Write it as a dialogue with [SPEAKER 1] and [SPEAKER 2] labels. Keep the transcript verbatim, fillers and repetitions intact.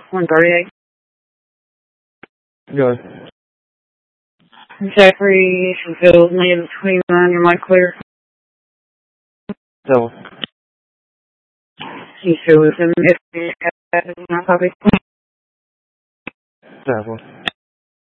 [SPEAKER 1] one thirty-eight.
[SPEAKER 2] Go ahead.
[SPEAKER 1] Zachary Field, native twenty-nine, your mic clear.
[SPEAKER 2] Double.
[SPEAKER 1] You still with him? If you have not copy.
[SPEAKER 2] Double.